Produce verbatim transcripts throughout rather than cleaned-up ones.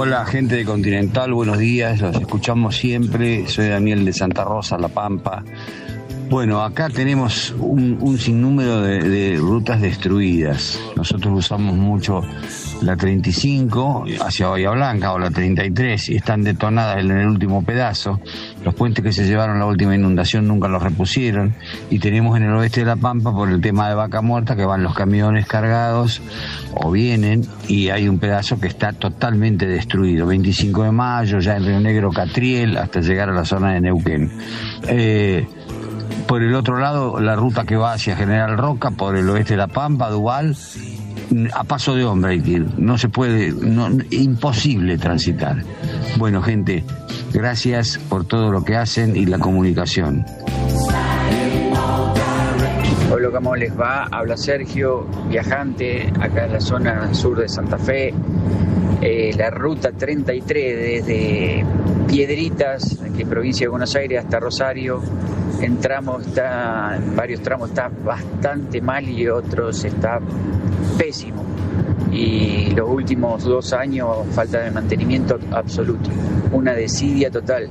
Hola, gente de Continental, buenos días, los escuchamos siempre. Soy Daniel de Santa Rosa, La Pampa. Bueno, acá tenemos un, un sinnúmero de, de rutas destruidas. Nosotros usamos mucho la treinta y cinco hacia Bahía Blanca o la treinta y tres y están detonadas en el último pedazo. Los puentes que se llevaron la última inundación nunca los repusieron. Y tenemos en el oeste de La Pampa, por el tema de Vaca Muerta, que van los camiones cargados o vienen, y hay un pedazo que está totalmente destruido. veinticinco de mayo, ya en Río Negro, Catriel, hasta llegar a la zona de Neuquén. Eh... Por el otro lado, la ruta que va hacia General Roca, por el oeste de La Pampa, Duval, a paso de hombre hay que ir. No se puede, no, imposible transitar. Bueno, gente, gracias por todo lo que hacen y la comunicación. Hola, ¿cómo les va? Habla Sergio, viajante, acá en la zona sur de Santa Fe. Eh, la ruta treinta y tres desde Piedritas, que es provincia de Buenos Aires, hasta Rosario. En tramos está, en varios tramos está bastante mal y otros está pésimo. Y los últimos dos años falta de mantenimiento absoluto. Una desidia total.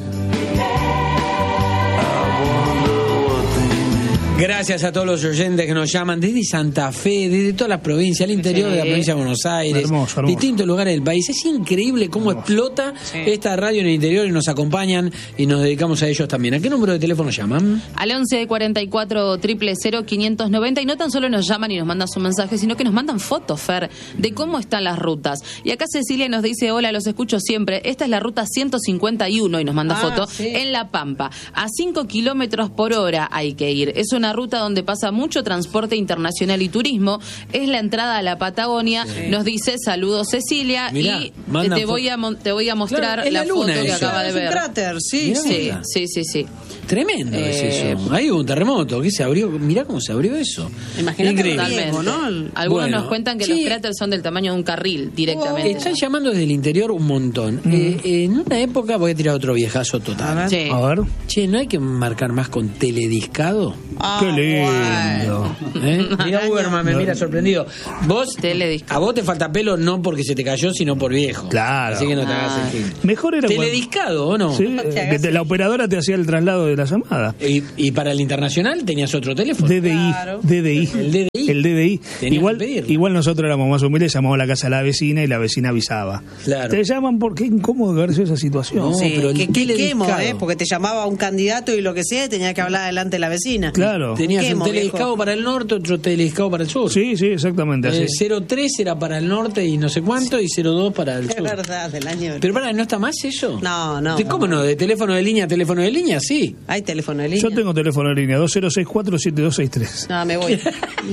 Gracias a todos los oyentes que nos llaman desde Santa Fe, desde todas las provincias, al interior sí. de la provincia de Buenos Aires, hermoso, hermoso. distintos lugares del país. Es increíble cómo hermoso. explota sí. esta radio en el interior y nos acompañan y nos dedicamos a ellos también. ¿A qué número de teléfono llaman? Al once cuarenta y cuatro, cero cero cero, quinientos noventa. Y no tan solo nos llaman y nos mandan su mensaje, sino que nos mandan fotos, Fer, de cómo están las rutas. Y acá Cecilia nos dice, hola, los escucho siempre. Esta es la ruta ciento cincuenta y uno y nos manda ah, foto sí. en La Pampa. A cinco kilómetros por hora hay que ir. Es una ruta donde pasa mucho transporte internacional y turismo. Es la entrada a la Patagonia. Sí. Nos dice, saludos Cecilia. Mirá, y te voy, a, te voy a mostrar claro, la, la foto que acaba de ver. Es un cráter, sí. Mirá, sí, sí, sí, sí. Tremendo eh, es eso. Ahí hubo un terremoto. ¿Qué se abrió? Mirá cómo se abrió eso. Imagínate viejo, ¿no? Algunos bueno, nos cuentan que sí. los cráteres son del tamaño de un carril directamente. Oh, están llamando desde el interior un montón. Mm. Eh, en una época voy a tirar otro viejazo total. A ver. Sí. A ver. Che, ¿no hay que marcar más con telediscado? Ah, qué lindo. Bueno. ¿Eh? Mira Uberman, me mira sorprendido. Vos, a vos te falta pelo no porque se te cayó, sino por viejo. Claro. Así que no te ah. hagas el gil. Mejor era telediscado, ¿o no? Sí, no que te, la operadora te hacía el traslado de la llamada. Y, y para el internacional tenías otro teléfono. D D I. Claro. D D I. El D D I. El D D I. Igual, igual nosotros éramos más humildes, llamamos a la casa a la vecina y la vecina avisaba. Claro. Te llaman porque es incómodo verse esa situación. No, sí, pero que, qué quemo, ¿eh? Porque te llamaba un candidato y lo que sea, tenías que hablar delante de la vecina. Claro. Tenías quemo, un telediscado viejo. Para el norte, otro telediscado para el sur. Sí, sí, exactamente. Eh, así. cero tres era para el norte y no sé cuánto, y cero dos para el es sur. Es verdad, del año. Pero para, ¿no está más eso? No, no. ¿Cómo no? ¿De teléfono de línea a teléfono de línea? Sí. Hay teléfono de línea. Yo tengo teléfono de línea, dos cero seis cuatro siete dos seis tres. No, me voy.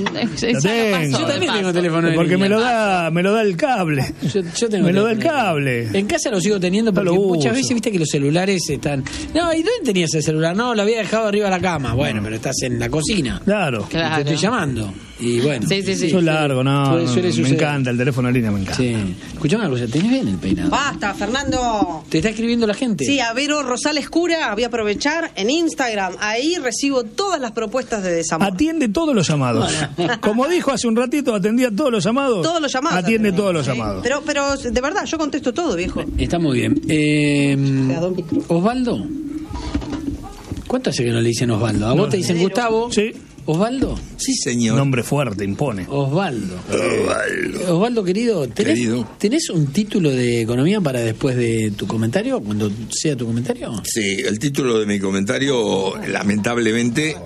Lo tengo. Yo también tengo teléfono de porque línea. Porque me lo da, me lo da el cable. Yo, yo tengo me lo da el cable. En casa lo sigo teniendo porque no muchas uso. veces viste que los celulares están... No, ¿y dónde tenías el celular? No, lo había dejado arriba de la cama. Bueno, pero estás en la cocina. Claro. claro. Te estoy llamando. Y bueno. Sí, sí, sí. Yo largo, no. Suele, suele me suceder. encanta, el teléfono de línea me encanta. Sí. Escuchame una cosa, ¿tenés bien el peinado? Basta, Fernando. ¿Te está escribiendo la gente? Sí, a Vero Rosales Cura, voy a aprovechar en Instagram. Ahí recibo todas las propuestas de desamor. Atiende todos los llamados. Como dijo hace un ratito, atendía todos los llamados. Todos los llamados. Atiende atendí. todos los sí. llamados. Pero, pero de verdad, yo contesto todo, viejo. Está muy bien. Eh, Osvaldo. ¿Cuánto hace que no le dicen Osvaldo? ¿A vos no, te dicen Gustavo? Sí. ¿Osvaldo? Sí, señor. Nombre fuerte, impone. Osvaldo. Osvaldo. Osvaldo, querido, ¿tenés, querido. ¿tenés un título de economía para después de tu comentario? Cuando sea tu comentario. Sí, el título de mi comentario, lamentablemente,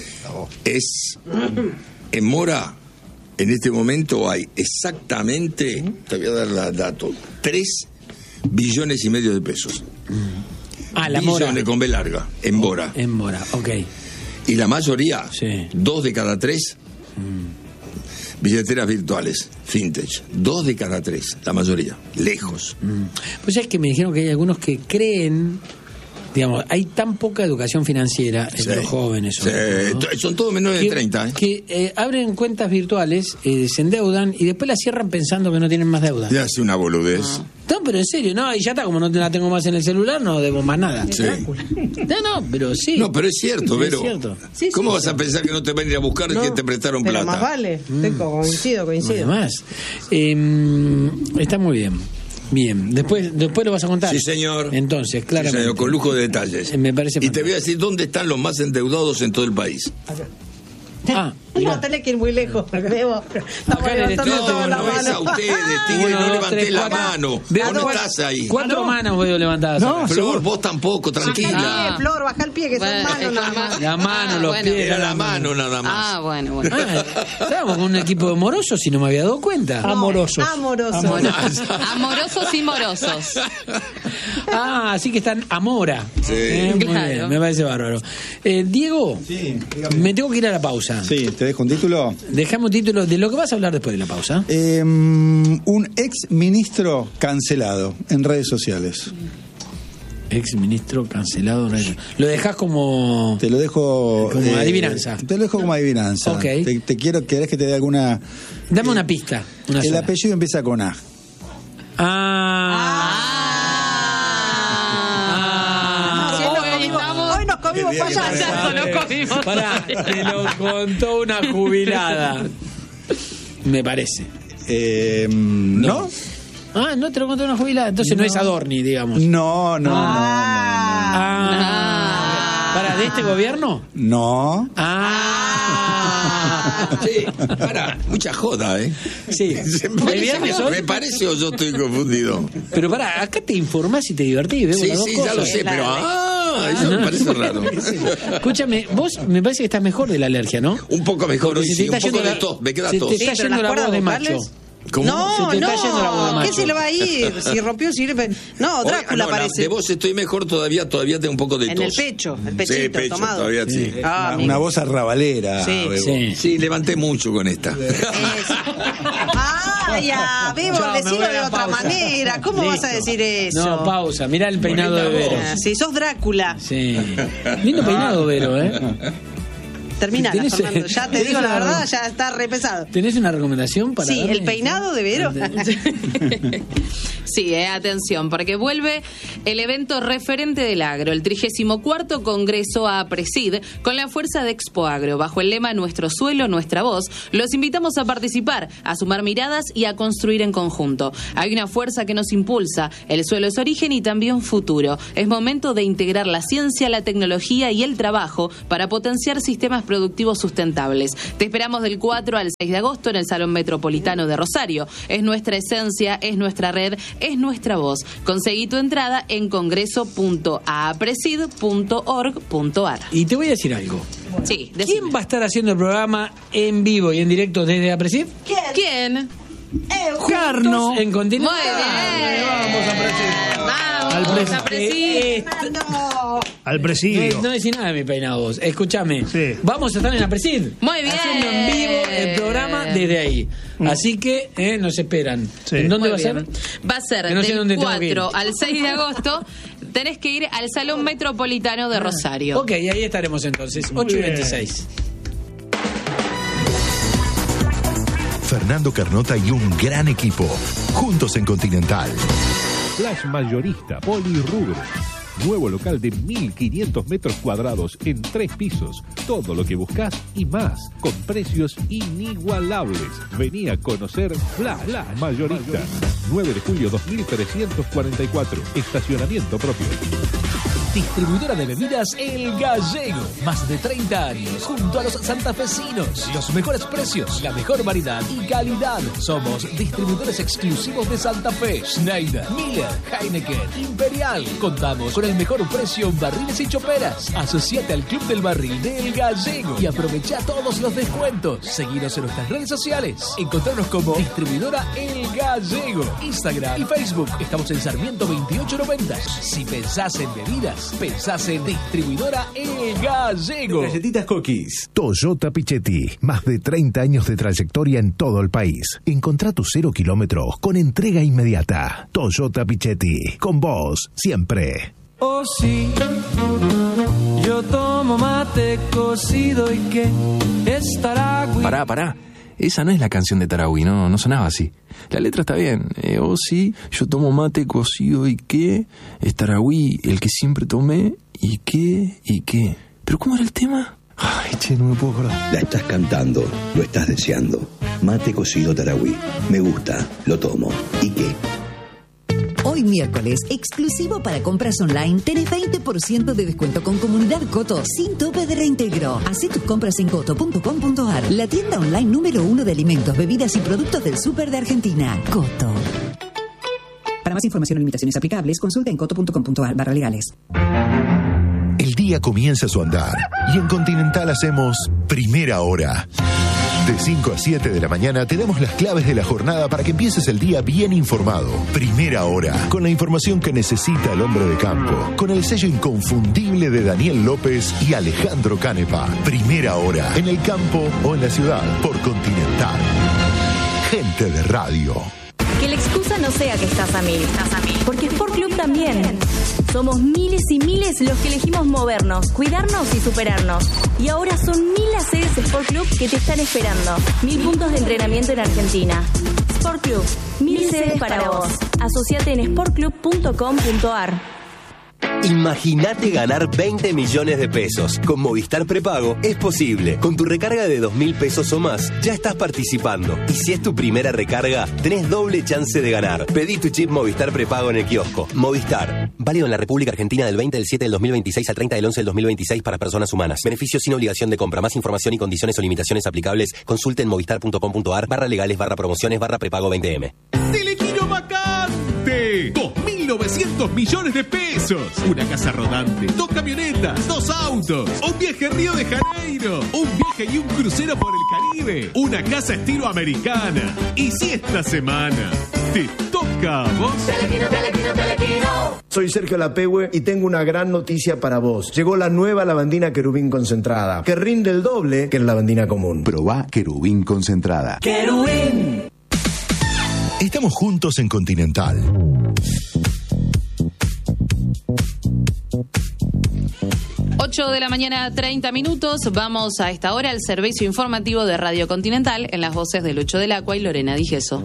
es: en Mora, en este momento hay exactamente, te voy a dar el dato, tres billones y medio de pesos. Ah, la Mora. Billones con B larga, en Mora. En Mora, ok. Y la mayoría, sí. dos de cada tres, mm. billeteras virtuales, fintech. Dos de cada tres, la mayoría, lejos. Mm. Pues es que me dijeron que hay algunos que creen, digamos, hay tan poca educación financiera entre sí. los jóvenes. Sí. Todo, ¿no? Son todos menores de treinta. ¿eh? Que eh, abren cuentas virtuales, eh, se endeudan y después las cierran pensando que no tienen más deuda. Ya hace una boludez. No. no, pero en serio, no, y ya está, como no la tengo más en el celular, no debo más nada. Sí. No, no, pero sí. No, pero es cierto, Vero. Es cierto. Sí, ¿Cómo sí, vas sí. a pensar que no te van a ir a buscar no, que te prestaron pero plata? Más vale, mm. coincido, coincido. Además, eh, está muy bien. Bien, después después lo vas a contar. Sí, señor. Entonces, claramente. Sí, señor, con lujo de detalles. Eh, Me parece. Y te voy a decir dónde están los más endeudados en todo el país. Acá. Ah, no, tenés que ir muy lejos. Debo. Estamos Acá en el levantando estudio, toda la No es mano. a ustedes, Tigre, Uno, no dos, levanté tres, la cuatro. mano. Veo Vos no cuatro- estás ahí. Cuatro manos veo levantadas. No, acá. Flor, vos tampoco, tranquila. Ah, Flor, baja el pie, que son Bueno, manos está nada más. mal. La mano, Ah, los bueno. pies. Era la mano nada más. Ah, bueno, bueno. Ah, estábamos con un equipo de morosos y no me había dado cuenta. Amorosos. Amorosos. Amorosos y morosos. Ah, así que están Amora. Sí. Eh, muy Claro. bien, me parece bárbaro. Eh, Diego, Sí, dígame. me tengo que ir a la pausa. Sí, te dejo un título. Dejame un título de lo que vas a hablar después de la pausa. Eh, un ex ministro cancelado en redes sociales. Ex ministro cancelado. Lo dejás como. Te lo dejo. Como adivinanza. Te lo dejo como adivinanza. Ok. Te, te quiero, ¿querés que te dé alguna? Dame una pista. Una El sola. apellido empieza con A. Ah. Ah, sí, nos comimos- hoy nos comimos payaso. Payaso nos comimos. Pará, te lo contó una jubilada. Me parece. Eh, ¿No? Ah, no te lo contó una jubilada. Entonces no, es Adorni, digamos. No, no, Ah. ¿Para de este gobierno? no, no. No. Ah. Sí, para, mucha joda, ¿eh? Sí. ¿El viernes hoy? ¿Me parece o yo estoy confundido? Pero pará, acá te informás y te divertís. Vemos Sí, las dos sí, cosas. ya lo sé, pero ah, eso me parece raro. Escúchame, vos me parece que estás mejor de la alergia, ¿no? Un poco mejor, Porque sí, se te un está poco yendo de la- tos, me queda se tos. te está Sí, pero yendo las la voz de cuerdas macho. vocales- ¿Cómo? No, Se te está yendo la voz de no, macho. ¿qué se le va a ir? Si rompió un sirve. No, Oiga, Drácula no, la- parece. de vos estoy mejor todavía, todavía tengo un poco de En tos. el pecho, el pechito Sí, pecho, tomado. todavía sí. Ah, Una, amigo. una voz arrabalera. Sí. Bebo. Sí. Sí, levanté mucho con esta. Es- Ah, ya, Bebo, Chao, me decilo voy a de la otra pausa. manera. ¿Cómo vas a decir eso? No, pausa. Mirá el peinado de Vero. Ah, Si sos Drácula, Sí. Lindo peinado, Vero, ¿eh? terminala, ¿Tenés- Fernando. Ya te tenés digo la una- verdad, ya está re pesado. ¿Tenés una recomendación para Sí, darme? el peinado de Vero. Sí, eh, atención, porque vuelve el evento referente del agro, el trigésimo cuarto Congreso APRESID, con la fuerza de Expo Agro, bajo el lema Nuestro suelo, nuestra voz. Los invitamos a participar, a sumar miradas y a construir en conjunto. Hay una fuerza que nos impulsa, el suelo es origen y también futuro. Es momento de integrar la ciencia, la tecnología y el trabajo para potenciar sistemas productivos sustentables. Te esperamos del cuatro al seis de agosto en el Salón Metropolitano de Rosario. Es nuestra esencia, es nuestra red, es nuestra voz. Conseguí tu entrada en congreso punto apresid punto org punto ar. Y te voy a decir algo. Sí, ¿Quién decime. va a estar haciendo el programa en vivo y en directo desde Apresid? ¿Quién? Carno en continente. Muy bien. Vamos a Apresid. Vamos, Al pres- Apresid. eh, Fernando. Al No, presidio. no decís nada de mi peinado vos. Escúchame. Sí. Vamos a estar en Apresid. Muy bien. Haciendo en vivo el programa desde ahí. Así que eh, nos esperan. Sí. ¿En dónde Muy va a ser? bien. Va a ser Que no sé del dónde tengo que ir. cuatro al seis de agosto. Tenés que ir al Salón Metropolitano de Rosario. Ok, ahí estaremos entonces. ocho y bien. veintiséis. Fernando Carnota y un gran equipo, juntos en Continental. Flash Mayorista Polirrubro. Nuevo local de mil quinientos metros cuadrados en tres pisos. Todo lo que buscas y más, con precios inigualables. Vení a conocer Flash Mayorista. nueve de julio dos mil trescientos cuarenta y cuatro. Estacionamiento propio. Distribuidora de bebidas El Gallego. Más de treinta años junto a los santafesinos. Los mejores precios, la mejor variedad y calidad. Somos distribuidores exclusivos de Santa Fe. Schneider, Miller, Heineken, Imperial. Contamos con el mejor precio en barriles y choperas. Asociate al Club del Barril de El Gallego y aprovecha todos los descuentos. Seguinos en nuestras redes sociales. Encontrarnos como Distribuidora El Gallego. Instagram y Facebook. Estamos en Sarmiento veintiocho noventa. Si pensás en bebidas, pensás en Distribuidora El Gallego. Galletitas Cookies. Toyota Pichetti. Más de treinta años de trayectoria en todo el país. Encontrá tus cero kilómetros con entrega inmediata. Toyota Pichetti. Con vos, siempre. Oh sí, yo tomo mate cocido y que estará... Pará, pará. Esa no es la canción de Tarahui, no, no sonaba así. La letra está bien. Eh, oh sí, yo tomo mate cocido y qué. Es Tarahui, el que siempre tomé. ¿Y qué? ¿Y qué? ¿Pero cómo era el tema? Ay, che, no me puedo acordar. La estás cantando, lo estás deseando. Mate cocido Tarahui. Me gusta, lo tomo. ¿Y qué? Hoy miércoles, exclusivo para compras online, tenés veinte por ciento de descuento con Comunidad Coto, sin tope de reintegro. Hacé tus compras en coto punto com punto ar, la tienda online número uno de alimentos, bebidas y productos del súper de Argentina. Coto. Para más información o limitaciones aplicables, consulta en coto punto com punto ar barra legales. El día comienza su andar y en Continental hacemos Primera Hora. De cinco a siete de la mañana te damos las claves de la jornada para que empieces el día bien informado. Primera Hora, con la información que necesita el hombre de campo, con el sello inconfundible de Daniel López y Alejandro Canepa. Primera Hora, en el campo o en la ciudad, por Continental. Gente de radio. Que la excusa no sea que estás a mil, estás a mil. Porque Sport Club también. Somos miles y miles los que elegimos movernos, cuidarnos y superarnos. Y ahora son mil las sedes Sport Club que te están esperando. Mil puntos de entrenamiento en Argentina. Sport Club, mil sedes para vos. Asociate en sport club punto com punto ar. Imagínate ganar veinte millones de pesos. Con Movistar Prepago es posible. Con tu recarga de dos mil pesos o más, ya estás participando. Y si es tu primera recarga, tenés doble chance de ganar. Pedí tu chip Movistar Prepago en el kiosco. Movistar. Válido en la República Argentina del veinte del siete del dos mil veintiséis al treinta del once del dos mil veintiséis para personas humanas. Beneficio sin obligación de compra. Más información y condiciones o limitaciones aplicables, consulte en movistar punto com punto ar barra legales barra promociones barra prepago veinte eme. ¡Telequino vacante! dos mil novecientos millones de pesos. Una casa rodante, dos camionetas, dos autos, un viaje a Río de Janeiro, un viaje y un crucero por el Caribe, una casa estilo americana. Y si esta semana te toca a vos. Telequino, telequino, telequino. Soy Sergio Lapehue y tengo una gran noticia para vos. Llegó la nueva lavandina Querubín concentrada, que rinde el doble que la lavandina común. Probá Querubín concentrada. ¡Querubín! Estamos juntos en Continental. ocho de la mañana, treinta minutos. Vamos a esta hora al servicio informativo de Radio Continental en las voces de Lucho del Acua y Lorena Digeso.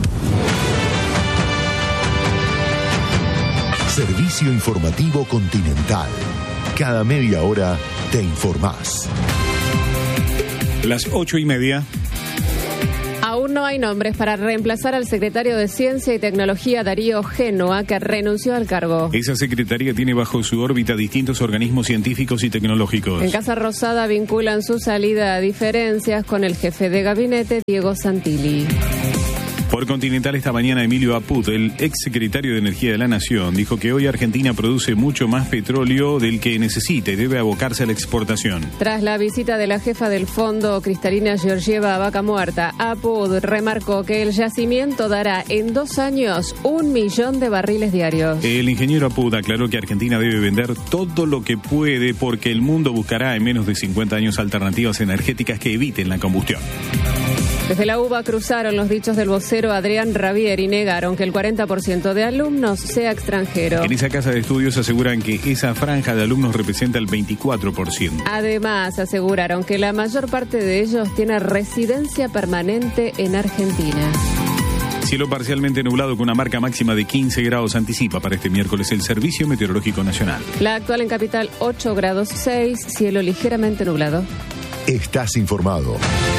Servicio informativo Continental. Cada media hora te informás. Las ocho y media. Aún no hay nombres para reemplazar al secretario de Ciencia y Tecnología Darío Génoa, que renunció al cargo. Esa secretaría tiene bajo su órbita distintos organismos científicos y tecnológicos. En Casa Rosada vinculan su salida a diferencias con el jefe de gabinete, Diego Santilli. Por Continental esta mañana, Emilio Apud, el ex secretario de Energía de la Nación, dijo que hoy Argentina produce mucho más petróleo del que necesita y debe abocarse a la exportación. Tras la visita de la jefa del fondo, Cristalina Georgieva, a Vaca Muerta, Apud remarcó que el yacimiento dará en dos años un millón de barriles diarios. El ingeniero Apud aclaró que Argentina debe vender todo lo que puede porque el mundo buscará en menos de cincuenta años alternativas energéticas que eviten la combustión. Desde la U B A cruzaron los dichos del vocero Adrián Ravier y negaron que el cuarenta por ciento de alumnos sea extranjero. En esa casa de estudios aseguran que esa franja de alumnos representa el veinticuatro por ciento. Además, aseguraron que la mayor parte de ellos tiene residencia permanente en Argentina. Cielo parcialmente nublado con una marca máxima de quince grados anticipa para este miércoles el Servicio Meteorológico Nacional. La actual en Capital ocho grados seis, cielo ligeramente nublado. Estás informado.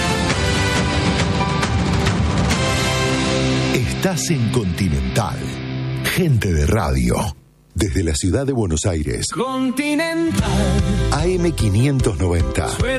Estás en Continental. Gente de radio. Desde la ciudad de Buenos Aires. Continental. A M quinientos noventa.